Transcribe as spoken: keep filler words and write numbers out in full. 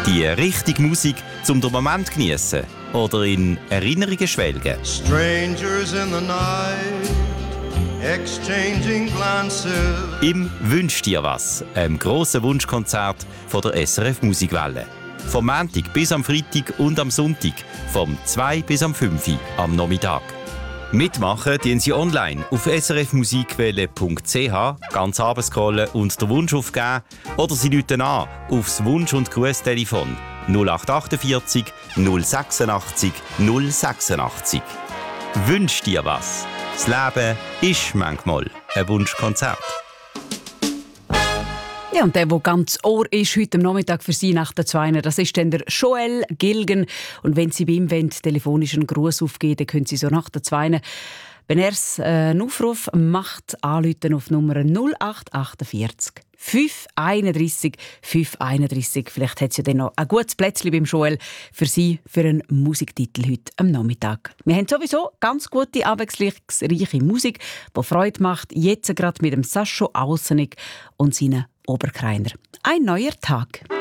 Die richtige Musik, um den Moment zu geniessen oder in Erinnerungen schwelgen. Strangers in the night, exchanging glances. Im «Wünsch dir was», einem grossen Wunschkonzert von der S R F Musikwelle. Vom Montag bis am Freitag und am Sonntag, vom zwei bis am fünf am Nachmittag. Mitmachen tun Sie online auf s r f musikwelle punkt c h, ganz runterscrollen und den Wunsch aufgeben oder Sie rufen an aufs Wunsch- und Grußtelefon null acht achtundvierzig null sechsundachtzig null sechsundachtzig. Wünsch dir was. Das Leben ist manchmal ein Wunschkonzert. Ja, und der, der ganz Ohr ist heute am Nachmittag für Sie nach der Zweiner, das ist dann der Joel Gilgen. Und wenn Sie bei ihm wollen, telefonisch einen Gruß aufgeben, dann können Sie so nach der Zweiner, wenn er äh, einen Aufruf macht, anrufen auf Nummer null acht achtundvierzig fünf einunddreißig fünf einunddreißig. Vielleicht hat es ja dann noch ein gutes Plätzchen beim Joel für Sie, für einen Musiktitel heute am Nachmittag. Wir haben sowieso ganz gute, abwechslungsreiche Musik, die Freude macht, jetzt gerade mit dem Sascho Aussenig und seinen Oberkreiner. Ein neuer Tag.